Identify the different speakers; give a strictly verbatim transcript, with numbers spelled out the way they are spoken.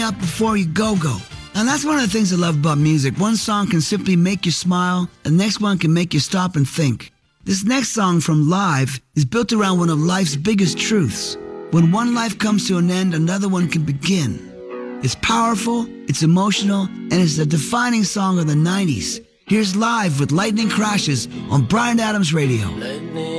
Speaker 1: me up before you go-go. And that's one of the things I love about music. One song can simply make you smile, and the next one can make you stop and think. This next song from Live is built around one of life's biggest truths. When one life comes to an end, another one can begin. It's powerful, it's emotional, and it's the defining song of the nineties. Here's Live with Lightning Crashes on Bryan Adams Radio.